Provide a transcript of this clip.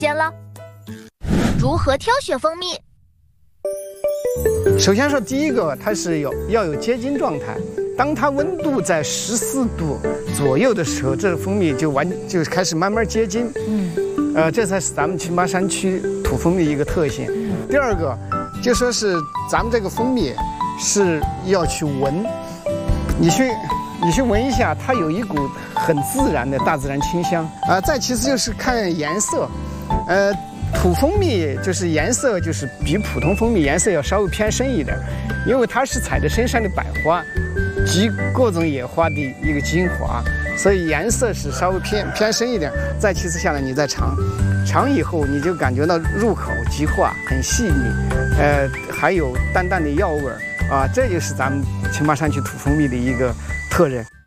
间了。如何挑选蜂蜜？ 首先说，第一个，它是要有结晶状态。当它温度在14度左右的时候，这个蜂蜜就开始慢慢结晶。这才是咱们青巴山区土蜂蜜一个特性。第二个，就说是咱们这个蜂蜜是要去闻，你去闻一下，它有一股很自然的大自然清香啊。再其次就是看颜色，土蜂蜜就是颜色就是比普通蜂蜜颜色要稍微偏深一点，因为它是采的深山的百花及各种野花的一个精华，所以颜色是稍微偏深一点。再其次下来你再尝以后，你就感觉到入口即化，很细腻，还有淡淡的药味啊，这就是咱们青巴山区土蜂蜜的一个特征。